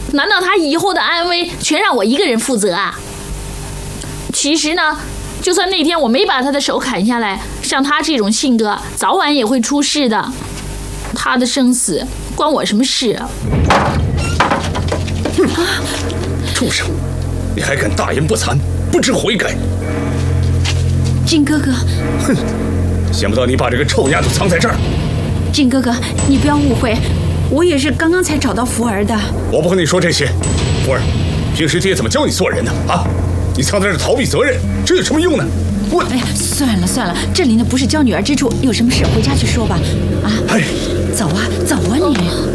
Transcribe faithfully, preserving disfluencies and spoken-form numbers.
难道他以后的安危全让我一个人负责啊？其实呢，就算那天我没把他的手砍下来，像他这种性格，早晚也会出事的。他的生死关我什么事啊？ 哼！畜生，你还敢大言不惭，不知悔改！ 靖哥哥， 哼！想不到你把这个臭丫头藏在这儿。 靖哥哥，你不要误会，我也是刚刚才找到福儿的。 我不和你说这些，福儿，平时爹怎么教你做人的啊？你藏在这逃避责任，这有什么用呢？我…… 哎呀，算了算了，这里呢不是教女儿之处，有什么事回家去说吧。啊， 哎， 走啊走啊你！